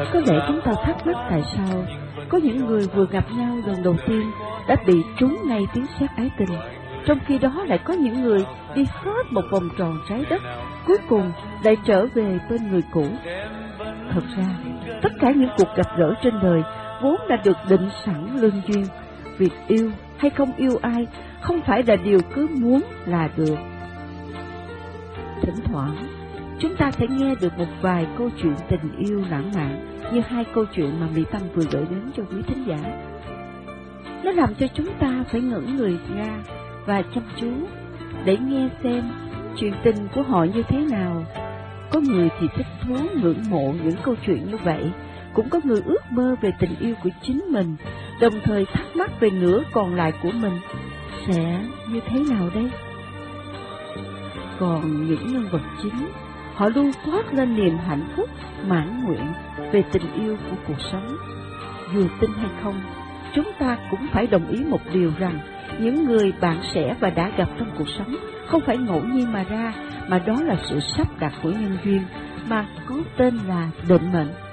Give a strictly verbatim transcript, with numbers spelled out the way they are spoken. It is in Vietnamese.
Có lẽ chúng ta thắc mắc tại sao có những người vừa gặp nhau lần đầu tiên đã bị trúng ngay tiếng sét ái tình, trong khi đó lại có những người đi hết một vòng tròn trái đất, cuối cùng lại trở về bên người cũ. Thật ra, tất cả những cuộc gặp gỡ trên đời vốn đã được định sẵn lương duyên. Việc yêu hay không yêu ai không phải là điều cứ muốn là được. Thỉnh thoảng, chúng ta sẽ nghe được một vài câu chuyện tình yêu lãng mạn như hai câu chuyện mà Mỹ Tâm vừa gửi đến cho quý thính giả. Nó làm cho chúng ta phải ngẩng người ra và chăm chú để nghe xem chuyện tình của họ như thế nào. Có người thì thích thú ngưỡng mộ những câu chuyện như vậy, cũng có người ước mơ về tình yêu của chính mình, đồng thời thắc mắc về nửa còn lại của mình sẽ như thế nào đây. Còn những nhân vật chính, họ luôn toát lên niềm hạnh phúc, mãn nguyện về tình yêu của cuộc sống. Dù tin hay không, chúng ta cũng phải đồng ý một điều rằng những người bạn sẽ và đã gặp trong cuộc sống không phải ngẫu nhiên mà ra, mà đó là sự sắp đặt của nhân duyên mà có tên là định mệnh.